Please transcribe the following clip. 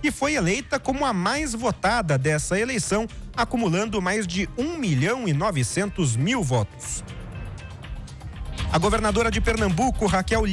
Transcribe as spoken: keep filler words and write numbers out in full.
e foi eleita como a mais votada dessa eleição, acumulando mais de um milhão e novecentos mil votos. A governadora de Pernambuco, Raquel